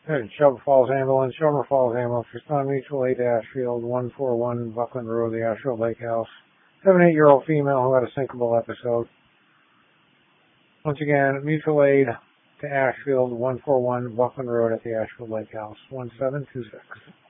Good. Shelby Falls Ambulance, Shelby Falls Ambulance, respond mutual aid to Ashfield, 141 Buckland Road, the Ashfield Lake House. 78-year-old female who had a sinkable episode. Once again, mutual aid to Ashfield, 141 Buckland Road at the Ashfield Lake House, 1726.